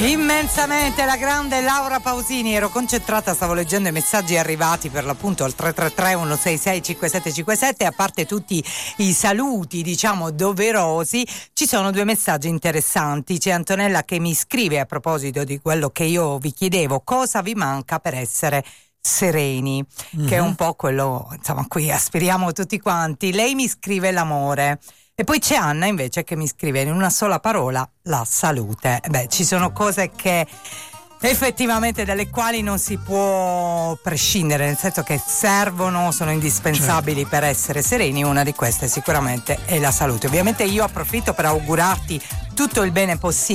Immensamente la grande Laura Pausini. Ero concentrata, stavo leggendo i messaggi arrivati per l'appunto al 333 166 5757. A parte tutti i saluti diciamo doverosi, ci sono due messaggi interessanti. C'è Antonella che mi scrive a proposito di quello che io vi chiedevo: cosa vi manca per essere sereni, che è un po' quello insomma a cui aspiriamo tutti quanti. Lei mi scrive l'amore. E poi c'è Anna invece che mi scrive in una sola parola: la salute. Beh, ci sono cose che effettivamente dalle quali non si può prescindere, nel senso che servono, sono indispensabili per essere sereni. Una di queste sicuramente è la salute. Ovviamente io approfitto per augurarti tutto il bene possibile